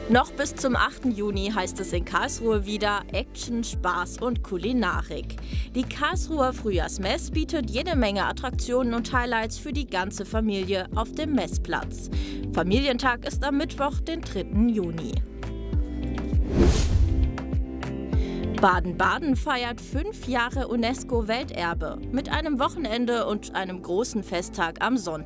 Noch bis zum 8. Juni heißt es in Karlsruhe wieder Action, Spaß und Kulinarik. Die Karlsruher Frühjahrsmess bietet jede Menge Attraktionen und Highlights für die ganze Familie auf dem Messplatz. Familientag ist am Mittwoch, den 3. Juni. Baden-Baden feiert 5 Jahre UNESCO-Welterbe mit einem Wochenende und einem großen Festtag am Sonntag.